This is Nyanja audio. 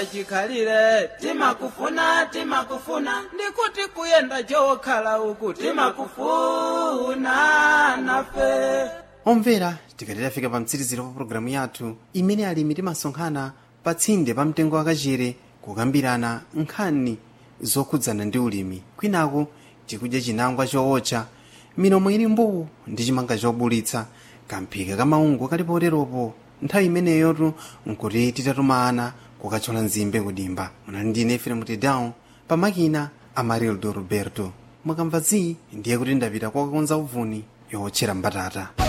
chikhalire timakufuna ndikuti kuyenda chokhala uku timakufuna nafe. Omvera tikatera fika pa mtsiriziro pa programu yathu imene alimi timasonkhana pa tsinde pa mtengo wakachere kukambirana nkhani zokhudzana ndi ulimi. Kwinaku tikudya chinangwa chootcha, milomo ili mbuu ndi chimanga chobulitsa, kamphika kamaungu kali poteropo. Nthawi imeneyotu nkuti titatumana kukachola nzimbe kudimba. Munali ndine Efrem Tedown pamakina Amarildo Roberto. Mwakamva zi ndiye kuti ndapita kukakonza uvuni yowotchera mbatata.